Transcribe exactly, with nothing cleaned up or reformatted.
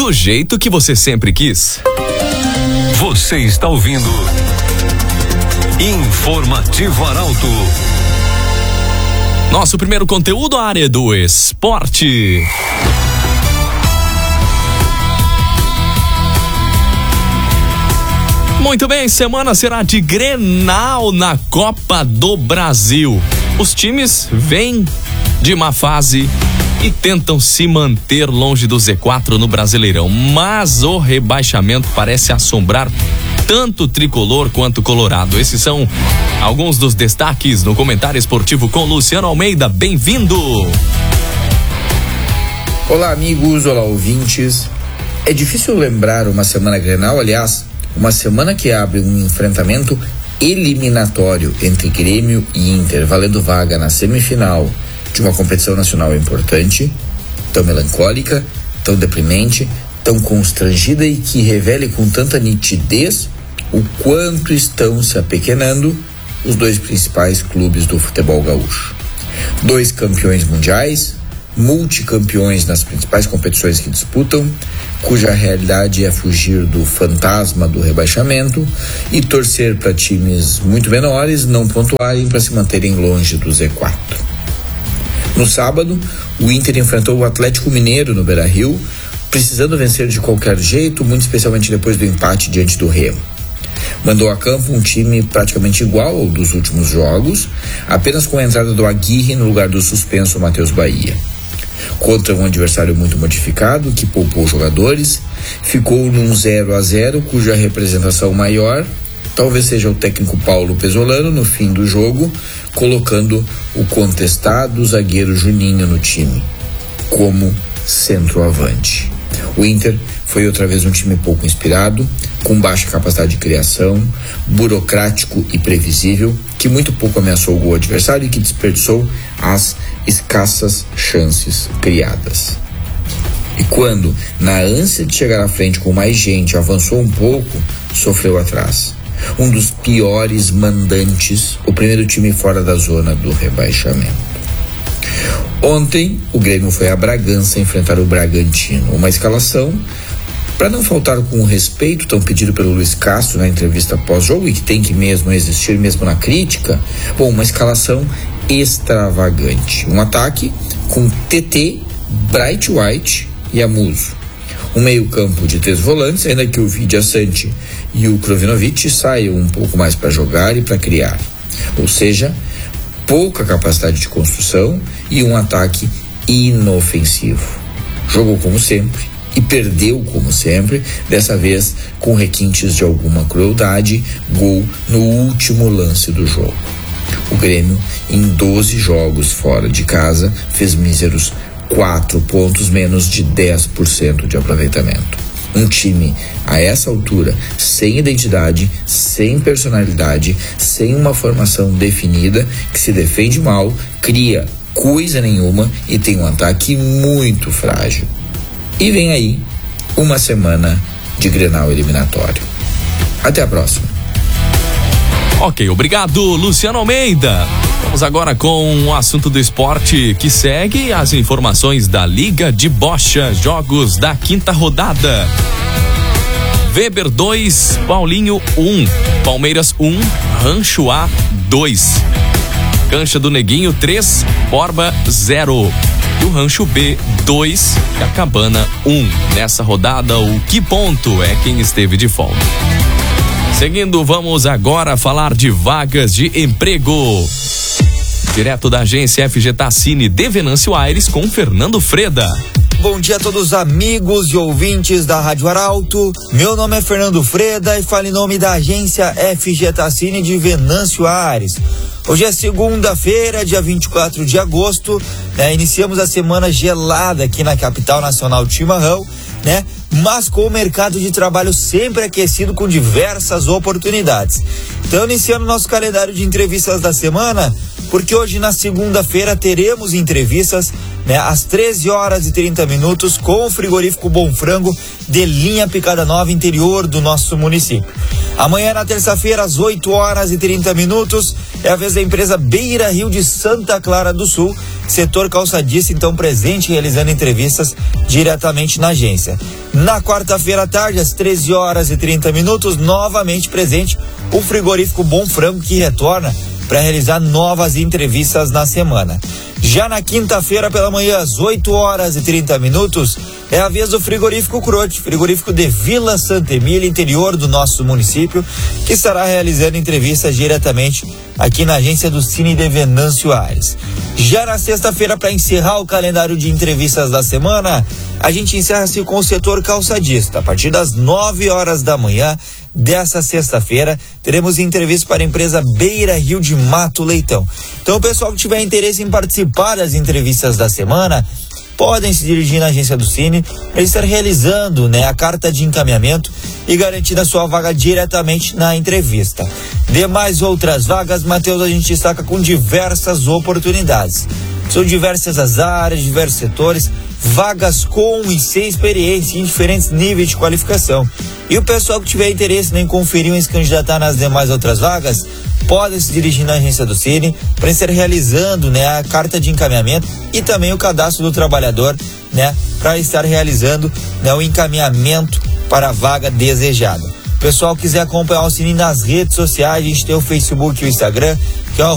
do jeito que você sempre quis. Você está ouvindo Informativo Arauto. Nosso primeiro conteúdo, a área do esporte. Muito bem, semana será de Grenal na Copa do Brasil. Os times vêm de uma fase e tentam se manter longe do Z quatro no Brasileirão, mas o rebaixamento parece assombrar tanto o tricolor quanto o colorado. Esses são alguns dos destaques no comentário esportivo com Luciano Almeida. Bem-vindo! Olá, amigos, olá, ouvintes. É difícil lembrar uma semana Grenal, aliás, uma semana que abre um enfrentamento eliminatório entre Grêmio e Inter, valendo vaga na semifinal de uma competição nacional importante, tão melancólica, tão deprimente, tão constrangida e que revele com tanta nitidez o quanto estão se apequenando os dois principais clubes do futebol gaúcho. Dois campeões mundiais, multicampeões nas principais competições que disputam, cuja realidade é fugir do fantasma do rebaixamento e torcer para times muito menores não pontuarem para se manterem longe do Z quatro. No sábado, o Inter enfrentou o Atlético Mineiro no Beira-Rio, precisando vencer de qualquer jeito, muito especialmente depois do empate diante do Remo. Mandou a campo um time praticamente igual ao dos últimos jogos, apenas com a entrada do Aguirre no lugar do suspenso Matheus Bahia. Contra um adversário muito modificado, que poupou jogadores, ficou num zero a zero, cuja representação maior talvez seja o técnico Paulo Pesolano no fim do jogo, colocando o contestado zagueiro Juninho no time, como centroavante. O Inter foi outra vez um time pouco inspirado, com baixa capacidade de criação, burocrático e previsível, que muito pouco ameaçou o gol adversário e que desperdiçou as escassas chances criadas. E quando, na ânsia de chegar à frente com mais gente, avançou um pouco, sofreu atrás. Um dos piores mandantes, o primeiro time fora da zona do rebaixamento. Ontem, o Grêmio foi a Bragança enfrentar o Bragantino. Uma escalação, para não faltar com o respeito tão pedido pelo Luiz Castro na entrevista pós-jogo, e que tem que mesmo existir mesmo na crítica, bom, uma escalação extravagante. Um ataque com T T, Bright White e Amuso. Um meio-campo de três volantes, ainda que o Vidia Sante e o Krovinovic saiam um pouco mais para jogar e para criar. Ou seja, pouca capacidade de construção e um ataque inofensivo. Jogou como sempre e perdeu como sempre, dessa vez com requintes de alguma crueldade, gol no último lance do jogo. O Grêmio, em doze jogos fora de casa, fez míseros quatro pontos, menos de dez por cento de aproveitamento. Um time, a essa altura, sem identidade, sem personalidade, sem uma formação definida, que se defende mal, cria coisa nenhuma e tem um ataque muito frágil. E vem aí uma semana de Grenal eliminatório. Até a próxima. Ok, obrigado, Luciano Almeida. Vamos agora com o assunto do esporte que segue as informações da Liga de Bocha, jogos da quinta rodada. Weber dois, Paulinho um, Palmeiras um, Rancho A dois, Cancha do Neguinho três, Borba zero e o Rancho B dois, Cacabana um. Nessa rodada, o que ponto é quem esteve de folga. Seguindo, vamos agora falar de vagas de emprego. Direto da agência F G Tassini de Venâncio Aires com Fernando Freda. Bom dia a todos os amigos e ouvintes da Rádio Arauto. Meu nome é Fernando Freda e falo em nome da agência F G Tassini de Venâncio Aires. Hoje é segunda-feira, dia vinte e quatro de agosto, né? Iniciamos a semana gelada aqui na capital nacional de chimarrão, né? Mas com o mercado de trabalho sempre aquecido com diversas oportunidades. Então, iniciando nosso calendário de entrevistas da semana, porque hoje na segunda-feira teremos entrevistas né, às treze horas e trinta minutos, com o frigorífico Bom Frango de linha Picada Nova, interior do nosso município. Amanhã, na terça-feira, às oito horas e trinta minutos, é a vez da empresa Beira Rio de Santa Clara do Sul, setor calçadista, então presente, realizando entrevistas diretamente na agência. Na quarta-feira à tarde, às treze horas e trinta minutos, novamente presente o frigorífico Bom Frango, que retorna para realizar novas entrevistas na semana. Já na quinta-feira pela manhã, às oito horas e trinta minutos, é a vez do frigorífico Crote, frigorífico de Vila Santa Emília, interior do nosso município, que estará realizando entrevistas diretamente aqui na agência do Cine de Venâncio Aires. Já na sexta-feira, para encerrar o calendário de entrevistas da semana, a gente encerra-se com o setor calçadista. A partir das nove horas da manhã dessa sexta-feira, teremos entrevista para a empresa Beira Rio de Mato Leitão. Então, o pessoal que tiver interesse em participar das entrevistas da semana, podem se dirigir na agência do Cine para estar realizando, né, a carta de encaminhamento e garantir a sua vaga diretamente na entrevista. Demais outras vagas, Matheus, a gente destaca com diversas oportunidades. São diversas as áreas, diversos setores, vagas com e sem experiência em diferentes níveis de qualificação. E o pessoal que tiver interesse em conferir ou em se candidatar nas demais outras vagas, podem se dirigir na agência do Cine para estar realizando, né, a carta de encaminhamento e também o cadastro do trabalhador, né, para estar realizando, né, o encaminhamento para a vaga desejada. O pessoal quiser acompanhar o Cine nas redes sociais, a gente tem o Facebook e o Instagram,